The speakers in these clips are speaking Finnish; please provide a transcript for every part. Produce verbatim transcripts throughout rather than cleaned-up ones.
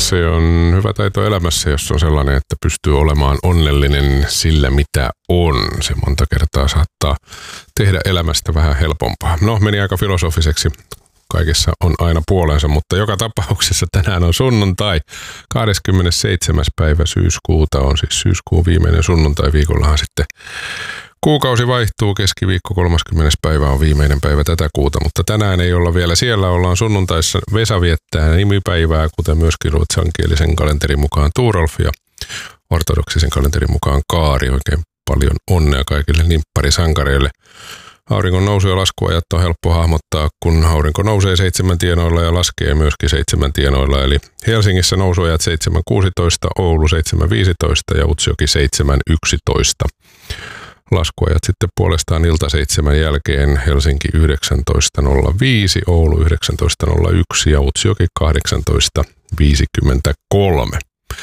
Se on hyvä taito elämässä, jos on sellainen, että pystyy olemaan onnellinen sillä, mitä on. Se monta kertaa saattaa tehdä elämästä vähän helpompaa. No, meni aika filosofiseksi. Kaikessa on aina puolensa, mutta joka tapauksessa tänään on sunnuntai. kahdeskymmenesseitsemäs päivä syyskuuta on siis syyskuun viimeinen sunnuntai. Viikollahan sitten kuukausi vaihtuu, keskiviikko kolmaskymmenes päivä on viimeinen päivä tätä kuuta, mutta tänään ei olla vielä siellä. Ollaan sunnuntaissa. Vesa viettää nimipäivää, kuten myöskin ruotsankielisen kalenterin mukaan Turolf ja ortodoksisen kalenterin mukaan Kaari. Oikein paljon onnea kaikille nimpparisankareille. Auringon nousu- ja laskuajat on helppo hahmottaa, kun aurinko nousee seitsemän tienoilla ja laskee myöskin seitsemän tienoilla. Eli Helsingissä nousuajat seitsemän kuusitoista, Oulu seitsemän viisitoista ja Utsjoki seitsemän yksitoista. Laskuajat sitten puolestaan ilta seitsemän jälkeen Helsinki yhdeksäntoista nolla viisi, Oulu yhdeksäntoista nolla yksi ja Utsjoki kahdeksantoista viisikymmentäkolme.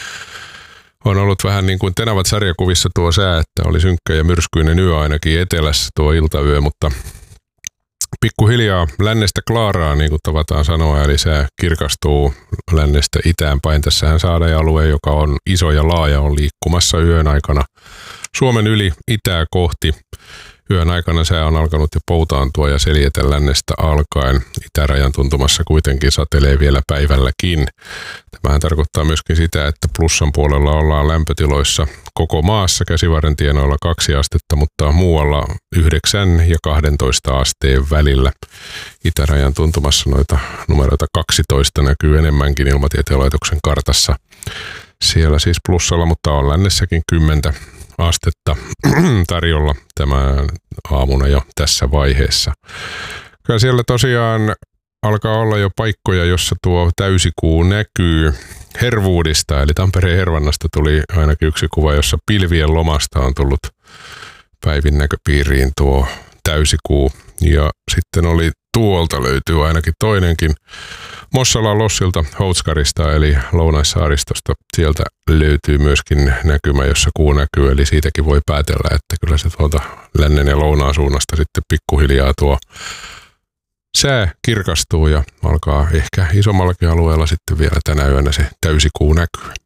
On ollut vähän niin kuin tenavat sarjakuvissa tuo sää, että oli synkkä ja myrskyinen yö ainakin etelässä tuo iltayö, mutta pikkuhiljaa lännestä klaaraan, niin kuin tavataan sanoa, eli sää kirkastuu lännestä itään päin. Tässähän Saade-alue, joka on iso ja laaja, on liikkumassa yön aikana Suomen yli itää kohti. Yön aikana sää on alkanut jo poutaantua ja seljetä lännestä alkaen. Itärajan tuntumassa kuitenkin satelee vielä päivälläkin. Tämähän tarkoittaa myöskin sitä, että plussan puolella ollaan lämpötiloissa koko maassa käsivarren tienoilla kaksi astetta, mutta muualla yhdeksän ja kahdentoista asteen välillä. Itärajan tuntumassa noita numeroita kaksitoista näkyy enemmänkin Ilmatieteen laitoksen kartassa. Siellä siis plussalla, mutta on lännessäkin kymmentä astetta tarjolla tämän aamuna jo tässä vaiheessa. Kyllä siellä tosiaan alkaa olla jo paikkoja, jossa tuo täysikuu näkyy Hervuudista, eli Tampereen Hervannasta tuli ainakin yksi kuva, jossa pilvien lomasta on tullut päivin näköpiiriin tuo täysikuu. Ja sitten oli tuolta löytyy ainakin toinenkin Mossalan Lossilta Houtskarista eli Lounaissaaristosta. Sieltä löytyy myöskin näkymä, jossa kuu näkyy, eli siitäkin voi päätellä, että kyllä se tuolta lännen ja lounaan suunnasta sitten pikkuhiljaa tuo sää kirkastuu ja alkaa ehkä isommallakin alueella sitten vielä tänä yönä se täysikuu näkyy.